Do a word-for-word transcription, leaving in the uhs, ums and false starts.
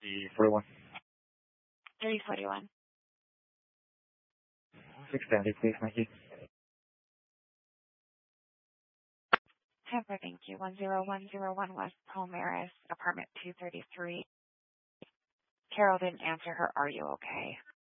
thirty forty-one. thirty forty-one. Extended, please. Thank you. Tampa, thank you. one zero one zero one West Palmaris, apartment two thirty-three. Carol didn't answer her, are you okay?